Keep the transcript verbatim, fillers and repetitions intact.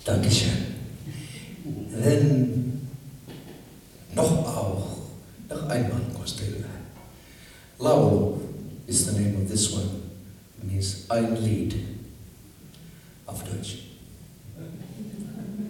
Dankeschön. Then, noch auch, noch einmal, Costello. Laulu is the name of this one. It means ein Lied auf Deutsch.